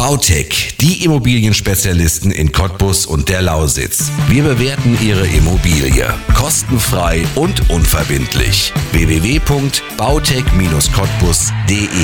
Bautech, die Immobilienspezialisten in Cottbus und der Lausitz. Wir bewerten Ihre Immobilie kostenfrei und unverbindlich. www.bautech-cottbus.de